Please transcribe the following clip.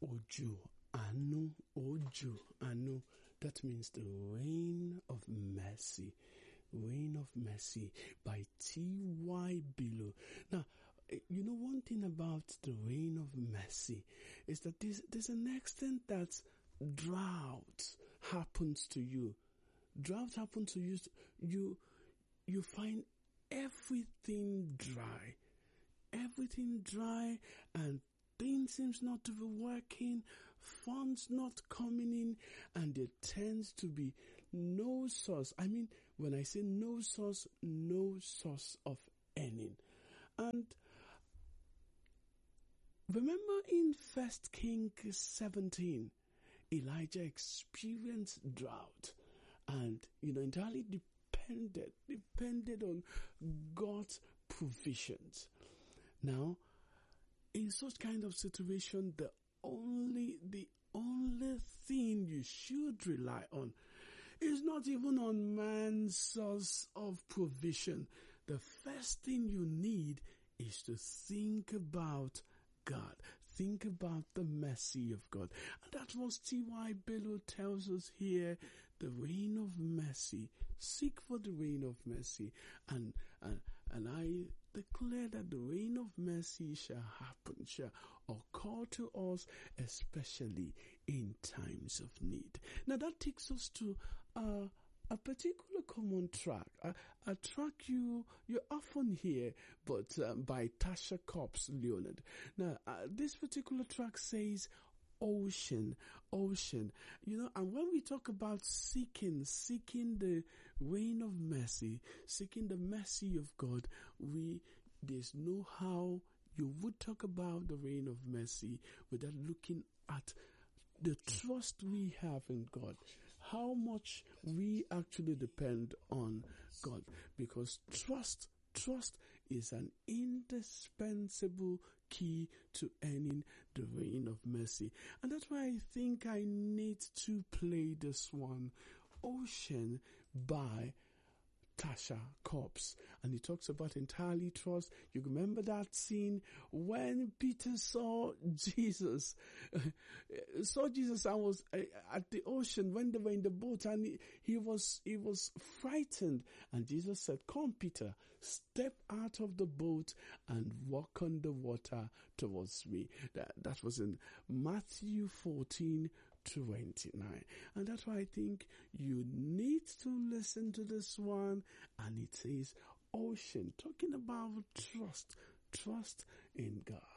Ojo Anu, Ojo Anu. That means the rain of mercy. Rain of Mercy by T.Y. Bello. Now, you know, one thing about the rain of mercy is that there's an extent that drought happens to you. Drought happens to you. You find everything dry. Everything dry, and things seems not to be working, funds not coming in, and there tends to be no source. I mean, when I say no source of earning. And remember in 1 Kings 17, Elijah experienced drought and, entirely depended on God's provisions. Now, in such kind of situation, the only thing you should rely on is not even on man's source of provision. The first thing you need is to think about God. Think about the mercy of God. And that's what T.Y. Bello tells us here. The rain of mercy. Seek for the rain of mercy. And I declare that the rain of mercy shall happen, shall occur to us, especially in times of need. Now that takes us to a particular common track, a track you often hear, but by Tasha Cobbs Leonard. Now, this particular track says, ocean, and when we talk about seeking the rain of mercy, seeking the mercy of God, there's no how you would talk about the rain of mercy without looking at the trust we have in God, how much we actually depend on God, because trust is an indispensable key to earning the rain of mercy. And that's why I think I need to play this one, Ocean by Tasha Cobbs, and he talks about entirely trust. You remember that scene when Peter saw Jesus and was at the ocean when they were in the boat, and he was frightened, and Jesus said, "Come, Peter, step out of the boat and walk on the water towards me." That was in Matthew 14:29. And that's why I think you need to listen to this one. And it says ocean, talking about trust in God.